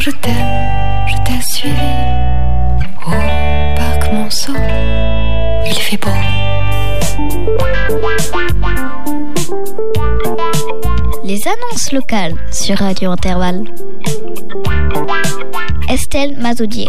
je t'aime, je t'ai suivi. Au parc Monceau, il fait beau. Les annonces locales sur Radio Intervalle. Estelle Mazoudier.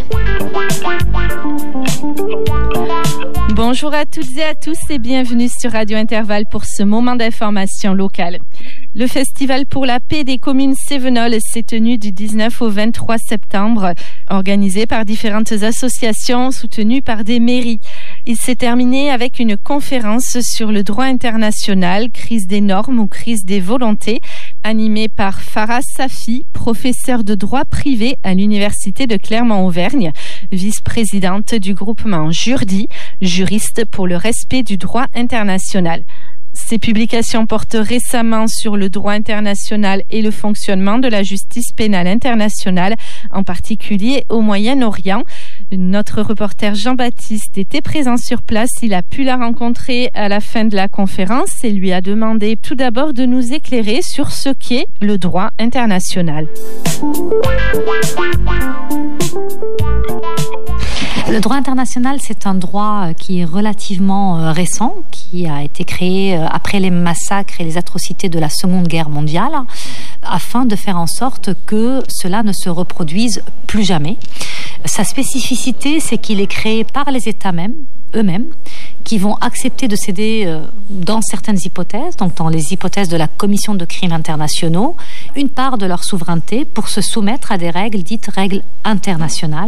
Bonjour à toutes et à tous et bienvenue sur Radio Intervalle pour ce moment d'information locale. Le Festival pour la paix des communes Cévenol s'est tenu du 19 au 23 septembre, organisé par différentes associations soutenues par des mairies. Il s'est terminé avec une conférence sur le droit international, crise des normes ou crise des volontés, animée par Farah Safi, professeure de droit privé à l'Université de Clermont-Auvergne, vice-présidente du groupement Jurdi, juriste pour le respect du droit international. Ces publications portent récemment sur le droit international et le fonctionnement de la justice pénale internationale, en particulier au Moyen-Orient. Notre reporter Jean-Baptiste était présent sur place. Il a pu la rencontrer à la fin de la conférence et lui a demandé tout d'abord de nous éclairer sur ce qu'est le droit international. Le droit international, c'est un droit qui est relativement récent, qui a été créé après les massacres et les atrocités de la Seconde Guerre mondiale, afin de faire en sorte que cela ne se reproduise plus jamais. Sa spécificité, c'est qu'il est créé par les États eux-mêmes, qui vont accepter de céder dans certaines hypothèses, donc dans les hypothèses de la Commission de crimes internationaux, une part de leur souveraineté pour se soumettre à des règles dites règles internationales.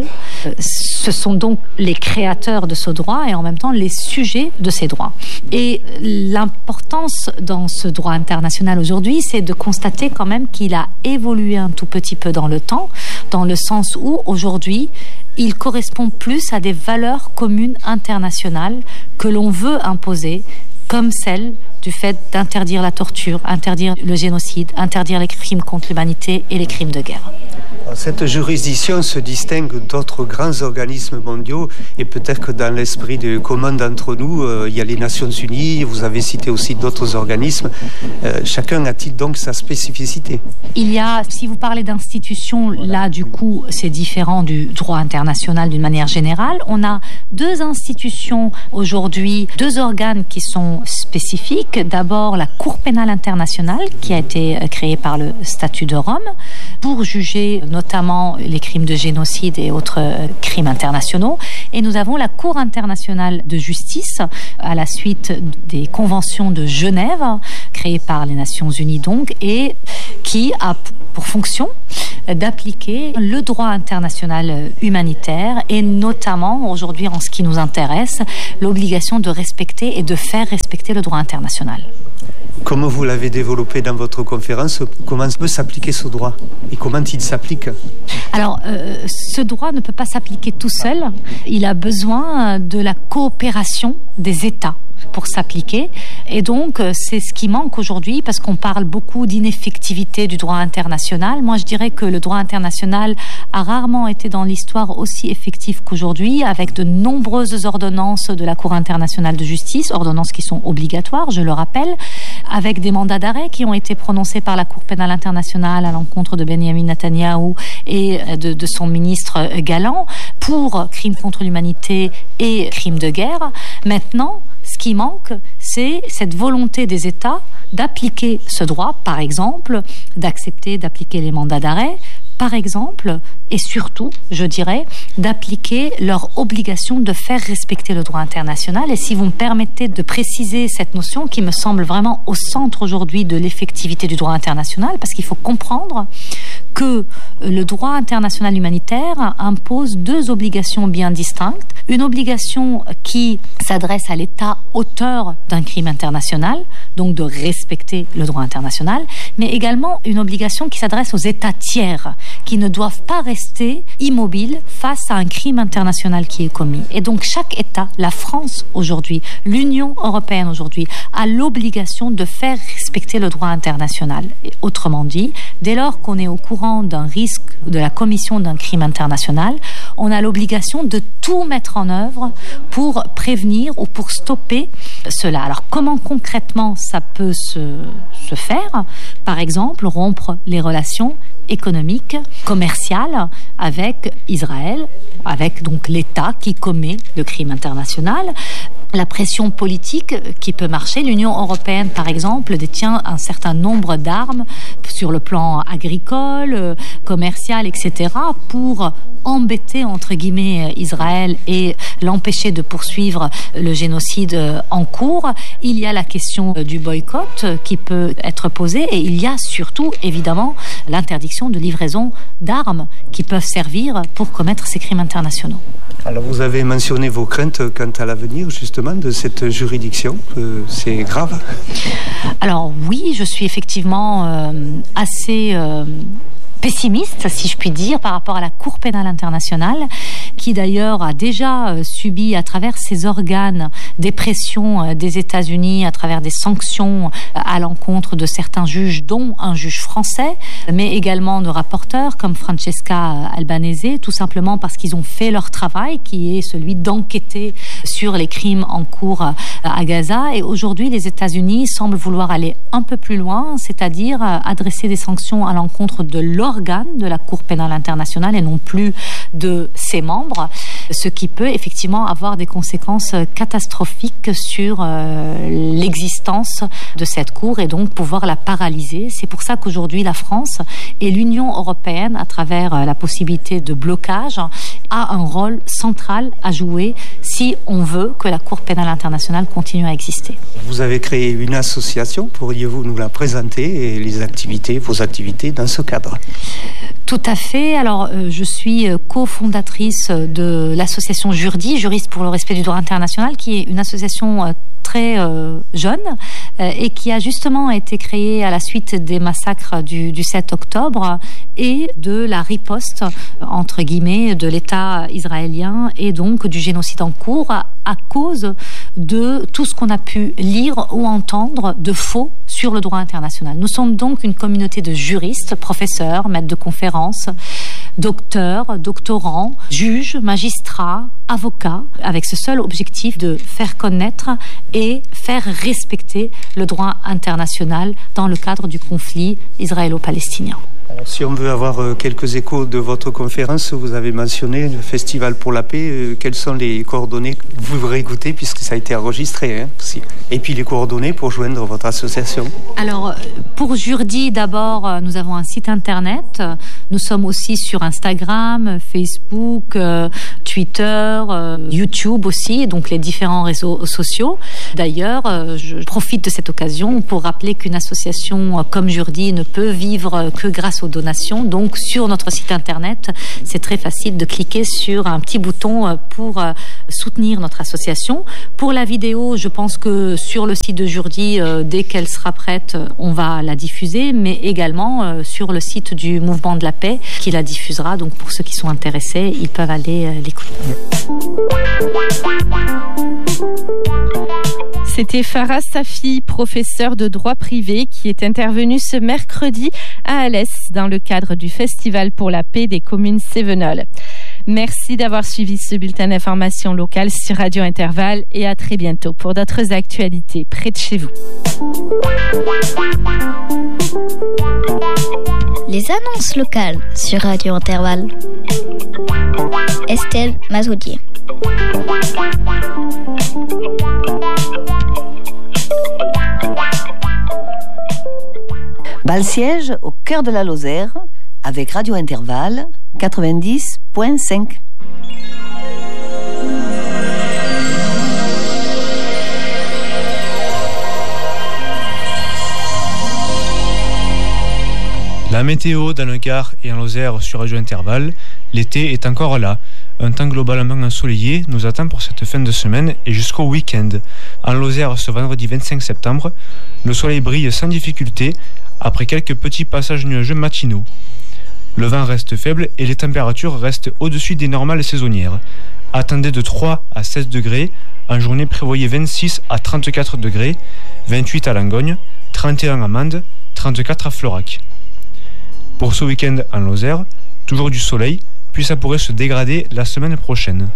Ce sont donc les créateurs de ce droit et en même temps les sujets de ces droits. Et l'importance dans ce droit international aujourd'hui, c'est de constater quand même qu'il a évolué un tout petit peu dans le temps, dans le sens où aujourd'hui, il correspond plus à des valeurs communes internationales que l'on veut imposer, comme celle du fait d'interdire la torture, interdire le génocide, interdire les crimes contre l'humanité et les crimes de guerre. Cette juridiction se distingue d'autres grands organismes mondiaux et peut-être que dans l'esprit de commun d'entre nous, il y a les Nations Unies, vous avez cité aussi d'autres organismes. Chacun a-t-il donc sa spécificité ? Il y a, si vous parlez d'institutions, là du coup c'est différent du droit international d'une manière générale. On a deux institutions aujourd'hui, deux organes qui sont spécifiques. D'abord la Cour pénale internationale qui a été créée par le statut de Rome pour juger notamment les crimes de génocide et autres crimes internationaux. Et nous avons la Cour internationale de justice à la suite des conventions de Genève, créées par les Nations Unies donc, et qui a pour fonction d'appliquer le droit international humanitaire et notamment, aujourd'hui en ce qui nous intéresse, l'obligation de respecter et de faire respecter le droit international. Comme vous l'avez développé dans votre conférence, comment peut s'appliquer ce droit et comment il s'applique ? Alors, ce droit ne peut pas s'appliquer tout seul. Il a besoin de la coopération des États pour s'appliquer. Et donc, c'est ce qui manque aujourd'hui parce qu'on parle beaucoup d'ineffectivité du droit international. Moi, je dirais que le droit international a rarement été dans l'histoire aussi effectif qu'aujourd'hui, avec de nombreuses ordonnances de la Cour internationale de justice, ordonnances qui sont obligatoires, je le rappelle, avec des mandats d'arrêt qui ont été prononcés par la Cour pénale internationale à l'encontre de Benyamin Netanyahou et de son ministre Galland pour crimes contre l'humanité et crimes de guerre. Maintenant, ce qui manque, c'est cette volonté des États d'appliquer ce droit, par exemple, d'accepter d'appliquer les mandats d'arrêt, par exemple, et surtout, je dirais, d'appliquer leur obligation de faire respecter le droit international. Et si vous me permettez de préciser cette notion qui me semble vraiment au centre aujourd'hui de l'effectivité du droit international, parce qu'il faut comprendre que le droit international humanitaire impose deux obligations bien distinctes. Une obligation qui s'adresse à l'État auteur d'un crime international, donc de respecter le droit international, mais également une obligation qui s'adresse aux États tiers, qui ne doivent pas rester immobiles face à un crime international qui est commis. Et donc chaque État, la France aujourd'hui, l'Union européenne aujourd'hui, a l'obligation de faire respecter le droit international. Et autrement dit, dès lors qu'on est au courant d'un risque de la commission d'un crime international, on a l'obligation de tout mettre en œuvre pour prévenir ou pour stopper cela. Alors comment concrètement ça peut se faire ? Par exemple, rompre les relations économique, commerciale avec Israël, avec donc l'État qui commet le crime international. La pression politique qui peut marcher. L'Union européenne, par exemple, détient un certain nombre d'armes sur le plan agricole, commercial, etc., pour embêter, entre guillemets, Israël et l'empêcher de poursuivre le génocide en cours. Il y a la question du boycott qui peut être posée et il y a surtout, évidemment, l'interdiction de livraison d'armes qui peuvent servir pour commettre ces crimes internationaux. Alors vous avez mentionné vos craintes quant à l'avenir justement de cette juridiction, c'est grave? Alors oui, je suis effectivement assez pessimiste, si je puis dire, par rapport à la Cour pénale internationale, qui d'ailleurs a déjà subi à travers ses organes des pressions des États-Unis, à travers des sanctions à l'encontre de certains juges, dont un juge français, mais également de rapporteurs comme Francesca Albanese, tout simplement parce qu'ils ont fait leur travail, qui est celui d'enquêter sur les crimes en cours à Gaza. Et aujourd'hui, les États-Unis semblent vouloir aller un peu plus loin, c'est-à-dire adresser des sanctions à l'encontre de l'organe de la Cour pénale internationale et non plus de ses membres, ce qui peut effectivement avoir des conséquences catastrophiques sur l'existence de cette Cour et donc pouvoir la paralyser. C'est pour ça qu'aujourd'hui la France et l'Union européenne, à travers la possibilité de blocage, a un rôle central à jouer si on veut que la Cour pénale internationale continue à exister. Vous avez créé une association, pourriez-vous nous la présenter et vos activités dans ce cadre? Tout à fait. Alors, je suis cofondatrice de l'association Jurdi, Juristes pour le respect du droit international, qui est une association très jeune et qui a justement été créée à la suite des massacres du 7 octobre et de la riposte, entre guillemets, de l'État israélien et donc du génocide en cours à cause de tout ce qu'on a pu lire ou entendre de faux sur le droit international. Nous sommes donc une communauté de juristes, professeurs, maîtres de conférences, docteurs, doctorants, juges, magistrats, avocats, avec ce seul objectif de faire connaître et faire respecter le droit international dans le cadre du conflit israélo-palestinien. Alors, si on veut avoir quelques échos de votre conférence, vous avez mentionné le Festival pour la paix. Quelles sont les coordonnées que vous réécoutez puisque ça a été enregistré aussi. Et puis les coordonnées pour joindre votre association? Alors, pour Jurdi, d'abord, nous avons un site internet. Nous sommes aussi sur Instagram, Facebook, Twitter, YouTube aussi, donc les différents réseaux sociaux. D'ailleurs, je profite de cette occasion pour rappeler qu'une association comme Jurdi ne peut vivre que grâce aux donations. Donc, sur notre site internet, c'est très facile de cliquer sur un petit bouton pour soutenir notre association. Pour la vidéo, je pense que sur le site de Jurdi, dès qu'elle sera prête, on va la diffuser, mais également sur le site du Mouvement de la Paix qui la diffusera. Donc, pour ceux qui sont intéressés, ils peuvent aller l'écouter. C'était Farah Safi, professeure de droit privé, qui est intervenue ce mercredi à Alès dans le cadre du Festival pour la paix des communes cévenoles. Merci d'avoir suivi ce bulletin d'information locale sur Radio Intervalle et à très bientôt pour d'autres actualités près de chez vous. Les annonces locales sur Radio Intervalle. Estelle Mazoudier. Bal-Siège au cœur de la Lozère avec Radio Intervalle 90.5. La météo dans le Gard et en Lozère sur Radio Intervalle, l'été est encore là. Un temps globalement ensoleillé nous attend pour cette fin de semaine et jusqu'au week-end. En Lozère, ce vendredi 25 septembre, le soleil brille sans difficulté après quelques petits passages nuageux matinaux. Le vent reste faible et les températures restent au-dessus des normales saisonnières. Attendez de 3 à 16 degrés, en journée prévoyez 26 à 34 degrés, 28 à Langogne, 31 à Mende, 34 à Florac. Pour ce week-end en Lozère, toujours du soleil, puis ça pourrait se dégrader la semaine prochaine.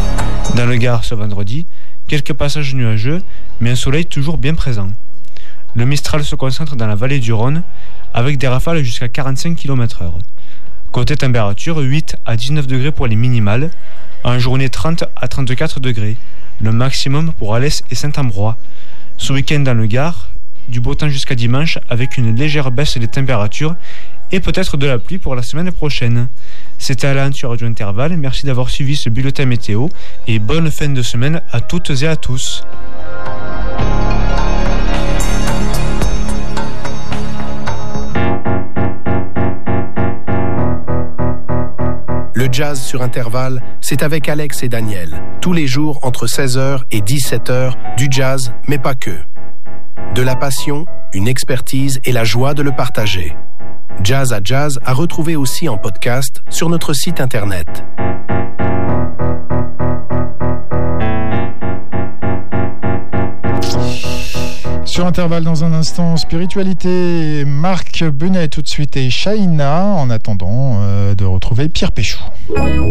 Dans le Gard ce vendredi, quelques passages nuageux, mais un soleil toujours bien présent. Le Mistral se concentre dans la vallée du Rhône avec des rafales jusqu'à 45 km/h. Côté température, 8 à 19 degrés pour les minimales, en journée 30 à 34 degrés, le maximum pour Alès et Saint-Ambrois. Ce week-end dans le Gard, du beau temps jusqu'à dimanche avec une légère baisse des températures et peut-être de la pluie pour la semaine prochaine. C'était Alain sur Radio Intervalle, merci d'avoir suivi ce bulletin météo et bonne fin de semaine à toutes et à tous. Le jazz sur Intervalle, c'est avec Alex et Daniel. Tous les jours entre 16h et 17h, du jazz, mais pas que. De la passion, une expertise et la joie de le partager. Jazz à Jazz à retrouver aussi en podcast sur notre site internet. Sur Intervalle, dans un instant, spiritualité, Marc Benet tout de suite et Shaina, en attendant de retrouver Pierre Péchou.